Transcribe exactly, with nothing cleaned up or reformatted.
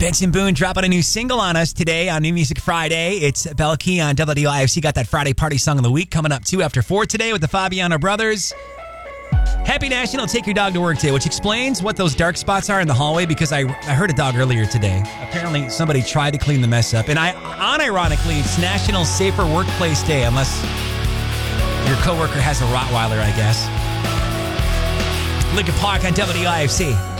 Benson Boone dropping a new single on us today on New Music Friday. It's Bella Key on W D I F C. Got that Friday Party Song of the Week coming up two after four today with the Fabiano Brothers. Happy National Take Your Dog to Work Day, which explains what those dark spots are in the hallway because I, I heard a dog earlier today. Apparently somebody tried to clean the mess up. And I, unironically, it's National Safer Workplace Day, unless your coworker has a Rottweiler, I guess. Lincoln Park on W D I F C.